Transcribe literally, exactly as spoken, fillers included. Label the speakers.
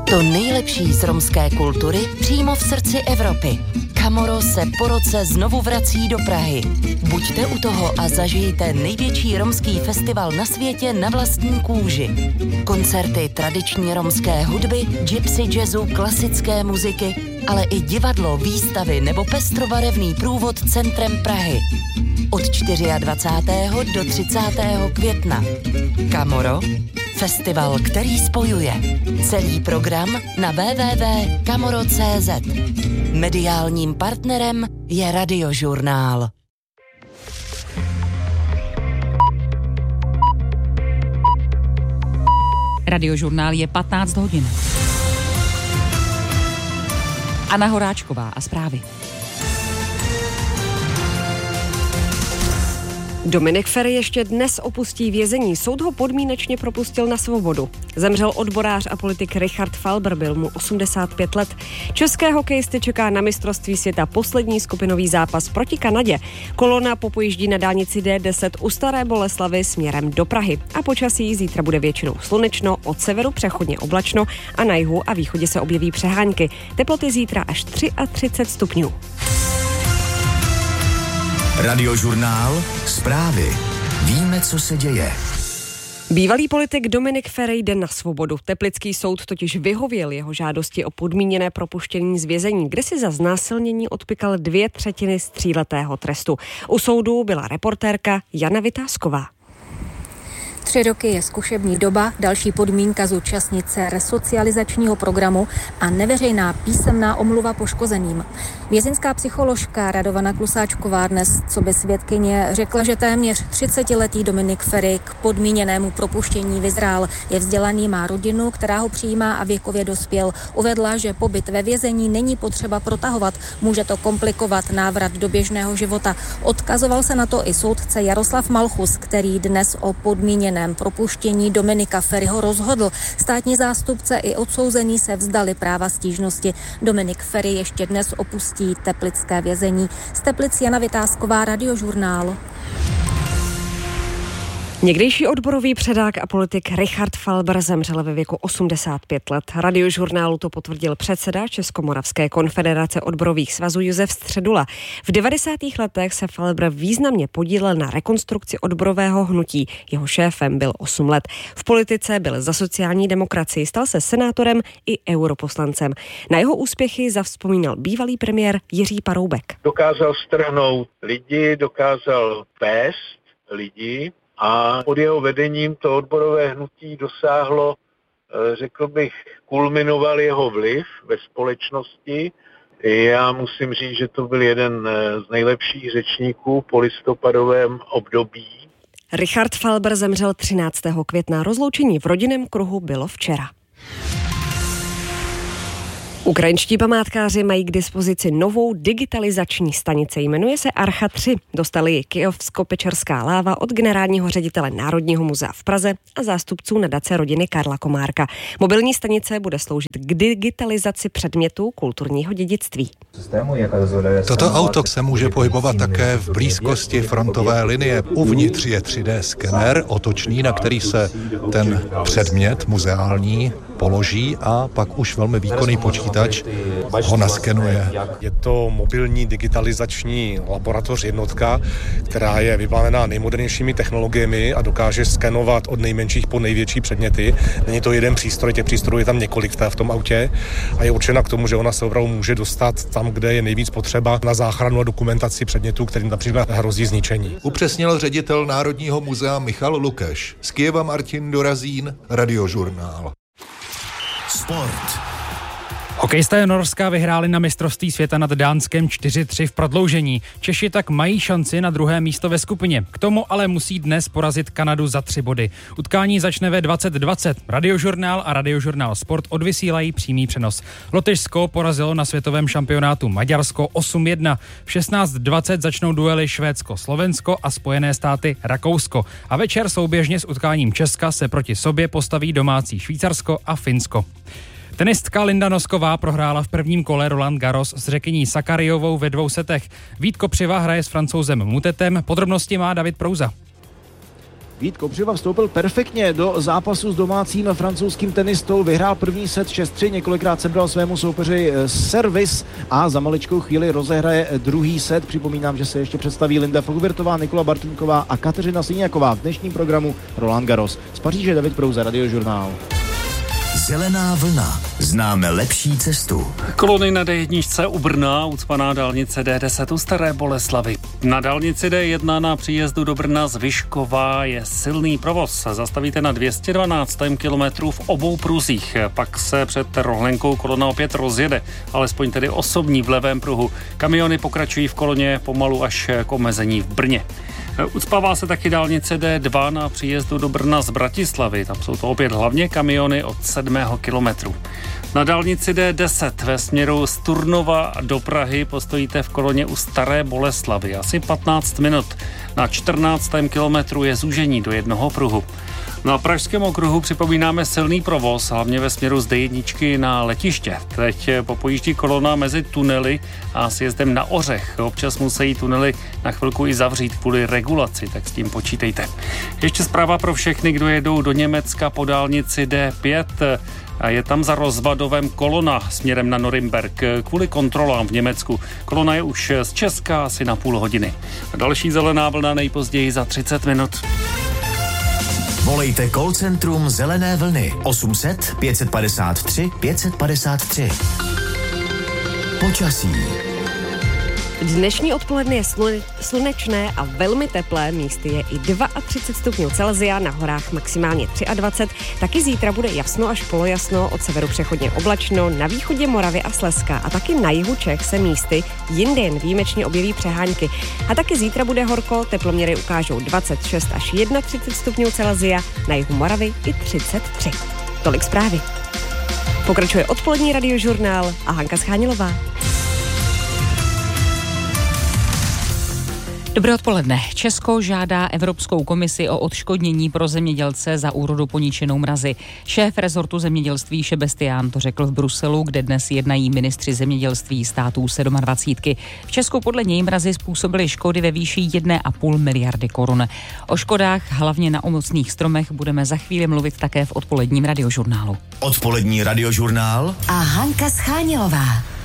Speaker 1: To nejlepší z romské kultury přímo v srdci Evropy. Camorro se po roce znovu vrací do Prahy. Buďte u toho a zažijte největší romský festival na světě na vlastní kůži. Koncerty tradiční romské hudby, gypsy jazzu, klasické muziky, ale i divadlo, výstavy nebo pestrobarevný průvod centrem Prahy. Od dvacátého čtvrtého do třicátého května. Camorro, festival, který spojuje. Celý program na w w w tečka camorro tečka c z. Mediálním partnerem je Radiožurnál.
Speaker 2: Radiožurnál je patnáct hodin. Anna Horáčková a zprávy.
Speaker 3: Dominik Feri ještě dnes opustí vězení. Soud ho podmínečně propustil na svobodu. Zemřel odborář a politik Richard Falber, byl mu osmdesát pět let. České hokejisty čeká na mistrovství světa poslední skupinový zápas proti Kanadě. Kolona popojíždí na dálnici D deset u Staré Boleslavi směrem do Prahy. A počasí zítra bude většinou slunečno, od severu přechodně oblačno a na jihu a východě se objeví přehánky. Teploty zítra až třicet tři stupňů.
Speaker 4: Radiožurnál, zprávy. Víme, co se děje.
Speaker 3: Bývalý politik Dominik Feri jde na svobodu. Teplický soud totiž vyhověl jeho žádosti o podmíněné propuštění z vězení, kde si za znásilnění odpykal dvě třetiny z tříletého trestu. U soudu byla reportérka Jana Vytázková.
Speaker 5: Tři roky je zkušební doba, další podmínka zúčastnit se resocializačního programu a neveřejná písemná omluva poškozeným. Vězeňská psycholožka Radovana Klusáčková dnes, co by svědkyně, řekla, že téměř třicetiletý Dominik Feri k podmíněnému propuštění vyzrál. Je vzdělaný, má rodinu, která ho přijímá a věkově dospěl. Uvedla, že pobyt ve vězení není potřeba protahovat, může to komplikovat návrat do běžného života. Odkazoval se na to i soudce Jaroslav Malchus, který dnes o podmíněné propuštění Dominika Feriho rozhodl. Státní zástupce i odsouzený se vzdali práva stížnosti. Dominik Feri ještě dnes opustí teplické vězení. Z Teplic Jana Vytázková, Radiožurnál.
Speaker 3: Někdejší odborový předák a politik Richard Falber zemřel ve věku osmdesát pět let. Radiožurnálu to potvrdil předseda Českomoravské konfederace odborových svazů Josef Středula. V devadesátých letech se Falber významně podílel na rekonstrukci odborového hnutí. Jeho šéfem byl osm let. V politice byl za sociální demokracii, stal se senátorem i europoslancem. Na jeho úspěchy zavzpomínal bývalý premiér Jiří Paroubek.
Speaker 6: Dokázal strhnout lidi, dokázal vést lidi, a pod jeho vedením to odborové hnutí dosáhlo, řekl bych, kulminoval jeho vliv ve společnosti. Já musím říct, že to byl jeden z nejlepších řečníků po listopadovém období.
Speaker 3: Richard Falber zemřel třináctého května. Rozloučení v rodinném kruhu bylo včera. Ukrajinští památkáři mají k dispozici novou digitalizační stanici. Jmenuje se Archa tři. Dostali ji Kyjovsko-Pečerská láva od generálního ředitele Národního muzea v Praze a zástupců nadace rodiny Karla Komárka. Mobilní stanice bude sloužit k digitalizaci předmětů kulturního dědictví.
Speaker 7: Toto auto se může pohybovat také v blízkosti frontové linie. Uvnitř je tři dé skener otočný, na který se ten předmět muzeální položí a pak už velmi výkonný počítač ho naskenuje.
Speaker 8: Je to mobilní digitalizační laboratoř jednotka, která je vybavená nejmodernějšími technologiemi a dokáže skenovat od nejmenších po největší předměty. Není to jeden přístroj, těch přístrojů je tam několik v tom autě a je určena k tomu, že ona se opravdu může dostat tam, kde je nejvíc potřeba na záchranu a dokumentaci předmětů, kterým například hrozí zničení.
Speaker 7: Upřesnil ředitel Národního muzea Michal Lukeš. Z Kyjeva Martin Dorazín, Radiožurnál.
Speaker 4: Sport.
Speaker 9: Hokejisté Norska vyhráli na mistrovství světa nad Dánskem čtyři tři v prodloužení. Češi tak mají šanci na druhé místo ve skupině. K tomu ale musí dnes porazit Kanadu za tři body. Utkání začne ve dvacet dvacet. Radiožurnál a Radiožurnál Sport odvysílají přímý přenos. Lotyšsko porazilo na světovém šampionátu Maďarsko osm jedna. V šestnáct dvacet začnou duely Švédsko, Slovensko a Spojené státy Rakousko. A večer souběžně s utkáním Česka se proti sobě postaví domácí Švýcarsko a Finsko. Tenistka Linda Nosková prohrála v prvním kole Roland Garros s Řekyní Sakariovou ve dvou setech. Vít Kopřiva hraje s Francouzem Mutetem. Podrobnosti má David Prouza.
Speaker 10: Vít Kopřiva vstoupil perfektně do zápasu s domácím francouzským tenistou, vyhrál první set šest tři, několikrát sebral svému soupeři servis a za maličkou chvíli rozehraje druhý set. Připomínám, že se ještě představí Linda Flugbertová, Nikola Bartňková a Kateřina Siniaková v dnešním programu Roland Garros. Z Paříže David Prouza, Radiožurnál.
Speaker 4: Zelená vlna. Známe lepší cestu.
Speaker 11: Kolony na dé jedna u Brna, ucpaná dálnice dé deset u Staré Boleslavi. Na dálnici dé jedna na příjezdu do Brna z Vyškova je silný provoz. Zastavíte na dvě stě dvanáct kilometrů v obou pruzích. Pak se před rohlenkou kolona opět rozjede, alespoň tedy osobní v levém pruhu. Kamiony pokračují v koloně pomalu až k omezení v Brně. Ucpává se taky dálnice dé dva na příjezdu do Brna z Bratislavy. Tam jsou to opět hlavně kamiony od sedmého kilometru. Na dálnici dé deset ve směru z Turnova do Prahy postojíte v koloně u Staré Boleslavy. Asi patnáct minut. Na čtrnáctém kilometru je zúžení do jednoho pruhu. Na pražském okruhu připomínáme silný provoz, hlavně ve směru z dé jedna na letiště. Teď popojíždí kolona mezi tunely a sjezdem na Ořech. Občas musí tunely na chvilku i zavřít kvůli regulaci, tak s tím počítejte. Ještě zpráva pro všechny, kdo jedou do Německa po dálnici dé pět. A je tam za rozvadovem kolona směrem na Norimberk kvůli kontrolám v Německu. Kolona je už z Česka asi na půl hodiny. A další zelená vlna nejpozději za třicet minut.
Speaker 4: Volejte call centrum Zelené vlny osm set pět padesát tři pět padesát tři. Počasí.
Speaker 3: Dnešní odpoledne je slunečné a velmi teplé, místy je i třicet dva stupňů Celsia, na horách maximálně dvacet tři. Taky zítra bude jasno až polojasno, od severu přechodně oblačno, na východě Moravy a Slezska a taky na jihu Čech se místy jindy jen výjimečně objeví přehánky. A taky zítra bude horko, teploměry ukážou dvacet šest až třicet jedna stupňů Celsia, na jihu Moravy i třicet tři. Tolik zprávy. Pokračuje odpolední radiožurnál a Hanka Schánilová.
Speaker 2: Dobré odpoledne. Česko žádá Evropskou komisi o odškodnění pro zemědělce za úrodu poničenou mrazy. Šéf rezortu zemědělství Šebestián to řekl v Bruselu, kde dnes jednají ministři zemědělství států dvacet sedm. V Česku podle něj mrazy způsobily škody ve výši jedna a půl miliardy korun. O škodách hlavně na ovocných stromech budeme za chvíli mluvit také v odpoledním radiožurnálu.
Speaker 4: Odpolední radiožurnál
Speaker 1: a Hanka Schánilová.